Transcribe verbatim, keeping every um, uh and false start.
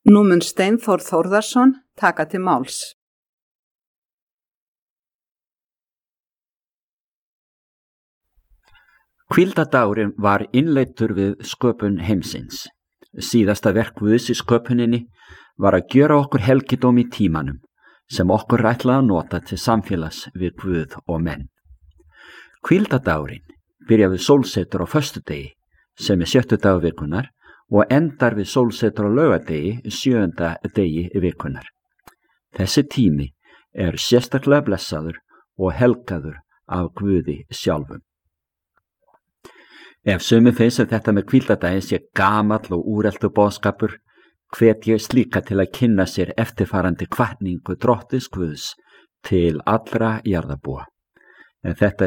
Nú mun Steinþór Þórðarson taka til máls. Hvíldardagurinn var innleiddur við sköpun heimsins. Síðasta verk Guðs í sköpuninni var að gjöra okkur helgidóm í tímanum sem okkur ætlaði að nota til samfélags við Guð og menn. Hvíldardagurinn byrjar við sólsetur á föstudegi sem er sjöttu dagur vikunar og endar við sólsetur á laugardegi sjöunda degi vikunar. Þessi tími er sérstaklega blessaður og helgaður af Guði sjálfum. Ef sumir finnst að þetta með hvíldardaginn sé gamall og úreltur boðskapur, hvet ég slíka til að kynna sér eftirfarandi hvatningu Drottins Guðs til allra jarðarbúa. En þetta